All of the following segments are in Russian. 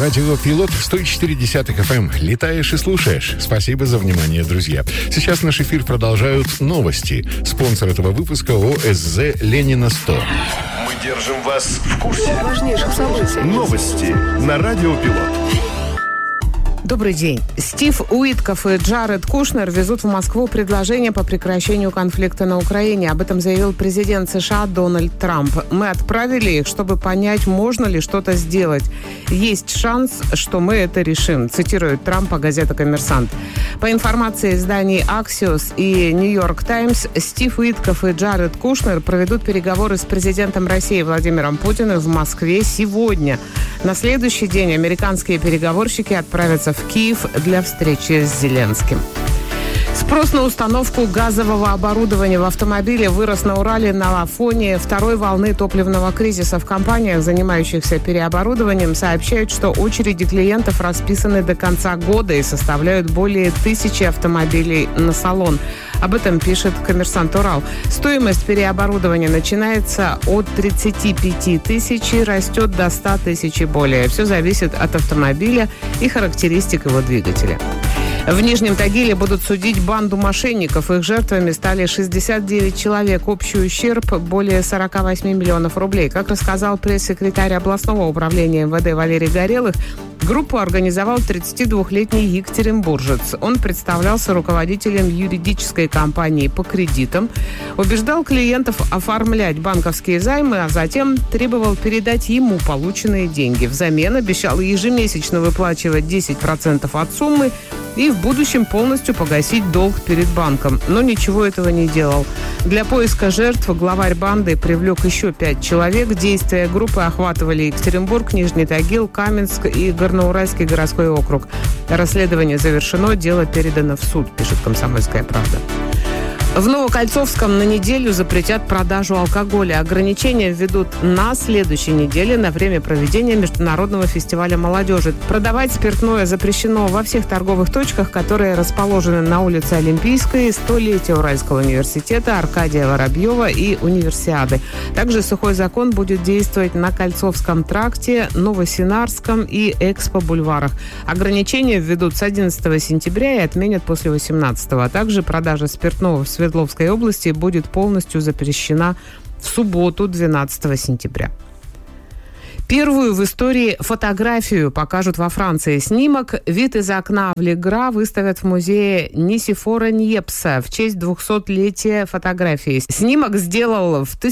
Радио Пилот 104.10 FM. Летаешь и слушаешь. Спасибо за внимание, друзья. Сейчас наш эфир продолжают новости. Спонсор этого выпуска ОСЗ «Ленина 100». Мы держим вас в курсе важнейших событий. Новости на Радио Пилот. Добрый день. Стив Уитков и Джаред Кушнер везут в Москву предложение по прекращению конфликта на Украине. Об этом заявил президент США Дональд Трамп. Мы отправили их, чтобы понять, можно ли что-то сделать. Есть шанс, что мы это решим, цитирует Трампа газета «Коммерсант». По информации изданий Axios и New York Times, Стив Уитков и Джаред Кушнер проведут переговоры с президентом России Владимиром Путиным в Москве сегодня. На следующий день американские переговорщики отправятся в Киев для встречи с Зеленским. Спрос на установку газового оборудования в автомобиле вырос на Урале на фоне второй волны топливного кризиса. В компаниях, занимающихся переоборудованием, сообщают, что очереди клиентов расписаны до конца года и составляют более 1000 автомобилей на салон. Об этом пишет «Коммерсант Урал». Стоимость переоборудования начинается от 35 тысяч и растет до 100 тысяч и более. Все зависит от автомобиля и характеристик его двигателя. В Нижнем Тагиле будут судить банду мошенников. Их жертвами стали 69 человек. Общий ущерб более 48 миллионов рублей. Как рассказал пресс-секретарь областного управления МВД Валерий Горелых, группу организовал 32-летний екатеринбуржец. Он представлялся руководителем юридической компании по кредитам, убеждал клиентов оформлять банковские займы, а затем требовал передать ему полученные деньги. Взамен обещал ежемесячно выплачивать 10% от суммы и в будущем полностью погасить долг перед банком. Но ничего этого не делал. Для поиска жертв главарь банды привлек еще 5 человек. Действия группы охватывали Екатеринбург, Нижний Тагил, Каменск и Горноуральский городской округ. Расследование завершено, дело передано в суд, пишет «Комсомольская правда». В Новокольцовском на неделю запретят продажу алкоголя. Ограничения введут на следующей неделе на время проведения Международного фестиваля молодежи. Продавать спиртное запрещено во всех торговых точках, которые расположены на улице Олимпийской, 100-летия Уральского университета, Аркадия Воробьева и Универсиады. Также сухой закон будет действовать на Кольцовском тракте, Новосинарском и Экспо-бульварах. Ограничения введут с 11 сентября и отменят после 18-го. А также продажа спиртного в Свердловской области будет полностью запрещена в субботу, 12 сентября. Первую в истории фотографию покажут во Франции. Снимок «Вид из окна в Легра» выставят в музее Нисифора Ньепса в честь 200-летия фотографии. Снимок сделал в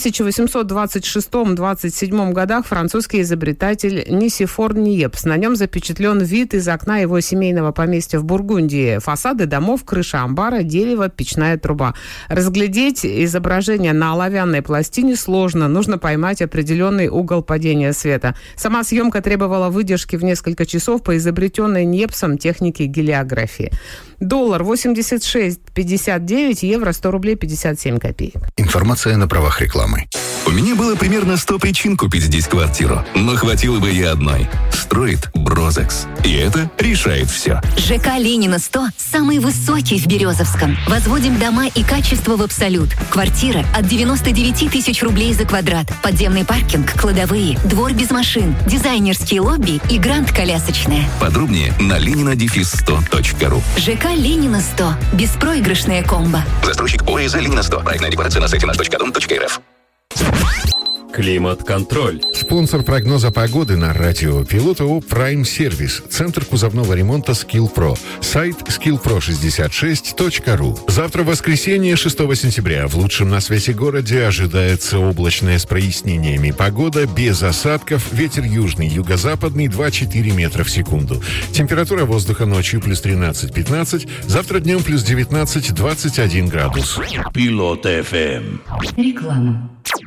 1826-27 годах французский изобретатель Нисифор Ньепс. На нем запечатлен вид из окна его семейного поместья в Бургундии. Фасады домов, крыша амбара, дерево, печная труба. Разглядеть изображение на оловянной пластине сложно. Нужно поймать определенный угол падения света. Сама съемка требовала выдержки в несколько часов по изобретенной Ньепсом технике гелиографии. Доллар 86,59, евро 100 рублей 57 копеек. Информация на правах рекламы. У меня было примерно 100 причин купить здесь квартиру, но хватило бы и одной. Строит Брозекс. И это решает все. ЖК Ленина 100 самый высокий в Березовском. Возводим дома и качество в абсолют. Квартира от 99 тысяч рублей за квадрат. Подземный паркинг, кладовые, двор без машин, дизайнерские лобби и гранд-колясочная. Подробнее на lenina-100.ru. ЖК Ленина 100. Беспроигрышная комбо. Застройщик ОСЗ Ленина 100. Проектная декларация на сайте наш.дом.рф. Климат-контроль. Спонсор прогноза погоды на радио Пилот ООО Prime Service. Центр кузовного ремонта SkillPro. Сайт skillpro66.ru. Завтра, воскресенье, 6 сентября, в лучшем на свете городе ожидается облачная с прояснениями погода, без осадков, ветер южный, юго-западный 2-4 метра в секунду. Температура воздуха ночью плюс 13-15, завтра днем плюс 19-21 градус. Пилот ФМ. Реклама.